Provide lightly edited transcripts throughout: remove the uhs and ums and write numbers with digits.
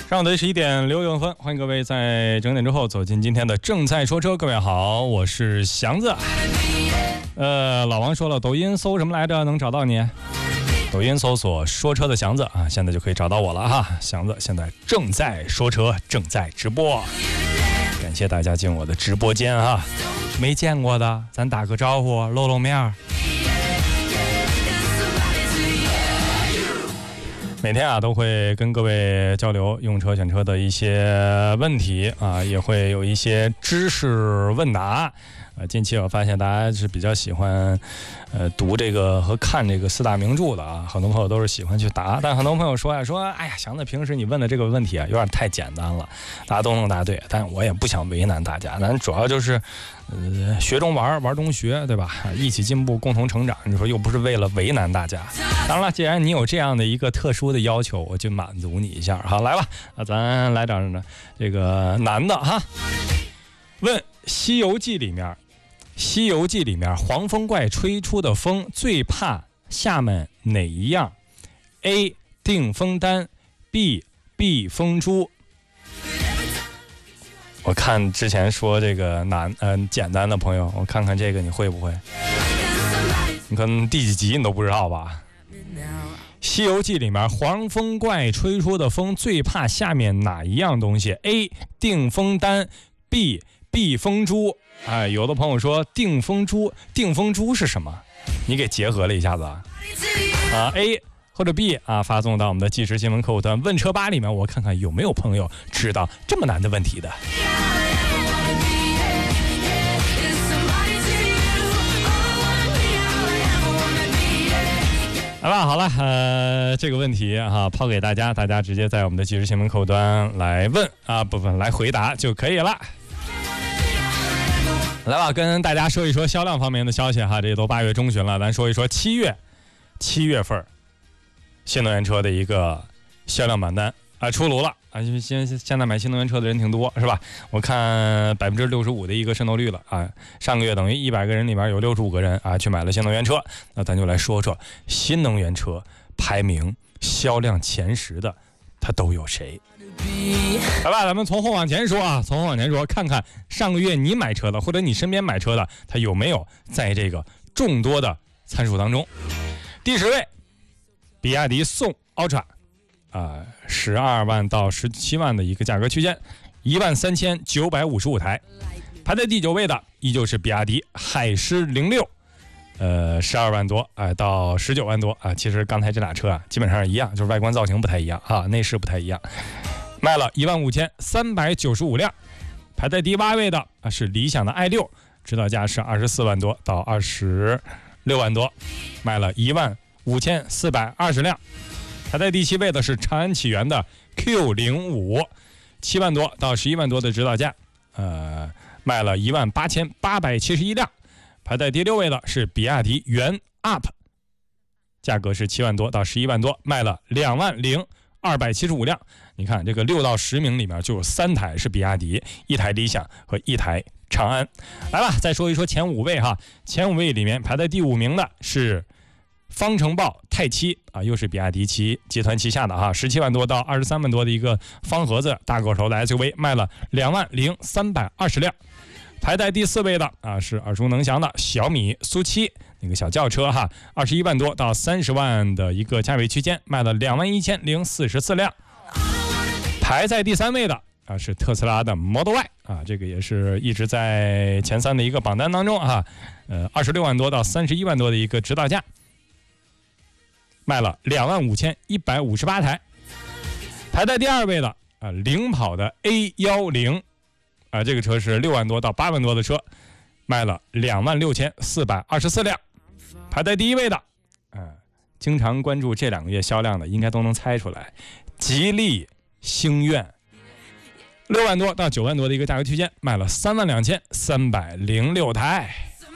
上午的11点6分，欢迎各位在整点之后走进今天的正在说车。各位好，我是祥子。老王说了，抖音搜什么来着能找到你？抖音搜索说车的祥子啊，现在就可以找到我了哈。祥子现在正在说车，正在直播，感谢大家进我的直播间哈。没见过的咱打个招呼，露面。每天啊都会跟各位交流用车选车的一些问题啊，也会有一些知识问答。近期我发现大家是比较喜欢读这个和看这个四大名著的啊，很多朋友都是喜欢去答，但很多朋友说哎呀，祥子平时你问的这个问题啊有点太简单了，大家都能答对，但我也不想为难大家，咱主要就是学中玩，玩中学，对吧？一起进步，共同成长。你说又不是为了为难大家。当然了，既然你有这样的一个特殊的要求，我就满足你一下。好，来吧，咱来找着这个男的哈。问《西游记》里面黄风怪吹出的风最怕下面哪一样 ？A. 定风丹 B. 避风珠。我看之前说这个简单的朋友，我看看这个你会不会？你可能第几集你都不知道吧？《西游记》里面黄风怪吹出的风最怕下面哪一样东西 ？A. 定风丹 B. 避风珠。有的朋友说定风珠是什么？你给结合了一下子A 或者 B 发送到我们的即时新闻客户端问车吧里面，我看看有没有朋友知道这么难的问题的。来吧，好了，这个问题抛给大家，大家直接在我们的即时新闻客户端来问来回答就可以了。来吧，跟大家说一说销量方面的消息哈，这都8月中旬了，咱说一说7月份新能源车的一个销量榜单出炉了啊！因为现在买新能源车的人挺多，是吧？我看65%的一个渗透率了啊！上个月等于100个人里边有65个人去买了新能源车。那咱就来说说新能源车排名销量前10的，它都有谁？来吧，咱们从后往前说，看看上个月你买车的或者你身边买车的，它有没有在这个众多的参数当中。第10位，比亚迪宋 Ultra。12万到17万的一个价格区间，13955台。排在第9位的依旧是比亚迪海狮06，12万多到19万多其实刚才这俩车基本上是一样，就是外观造型不太一样内饰不太一样，卖了15395辆。排在第8位的是理想的 i6， 指导价是24万多到26万多，卖了15420辆。排在第7位的是长安启源的 Q05， 7万多到11万多的指导价，卖了18871辆。排在第6位的是比亚迪元 UP， 价格是7万多到11万多，卖了20275辆。你看这个6到10名里面就有3台是比亚迪，1台理想和1台长安。来吧，再说一说前5位哈，前5位里面排在第5名的是方程豹泰7又是比亚迪集团旗下的17万多到23万多的一个方盒子大个头的 SUV， 卖了20320辆。排在第4位的是耳熟能详的小米苏7那个小轿车21万多到30万的一个价位区间，卖了21044辆。排在第3位的是特斯拉的 Model Y 这个也是一直在前3的一个榜单当中26万多到31万多的一个指导价，卖了25158台。排在第2位的领跑的 A10这个车是6万多到8万多的车，卖了26424辆。排在第1位的经常关注这2个月销量的应该都能猜出来，吉利星愿6万多到9万多的一个价格区间，卖了32306台。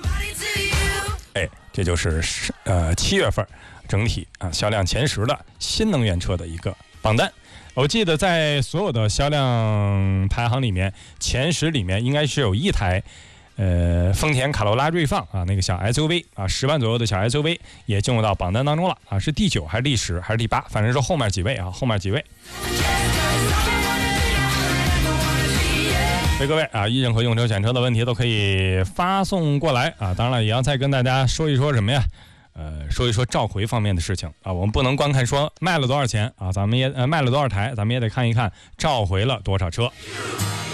这就是7月份整体销量前10的新能源车的一个榜单。我记得在所有的销量排行里面，前10里面应该是有1台丰田卡罗拉锐放那个小 SUV10万左右的小 SUV 也进入到榜单当中了是第9还是第10还是第8，反正是后面几位。 所以各位啊，任何用车选车的问题都可以发送过来啊。当然了，也要再跟大家说一说什么呀？说一说召回方面的事情啊。我们不能光看说卖了多少钱啊，咱们也卖了多少台，咱们也得看一看召回了多少车。